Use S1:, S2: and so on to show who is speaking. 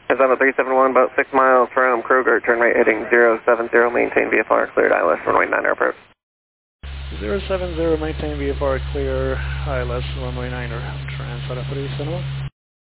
S1: Arizona 371, about 6 miles from Kroger, turn right heading 070, maintain VFR, cleared ILS runway 9 approach.
S2: 070, maintain VFR, clear ILS runway 9, transfer 371.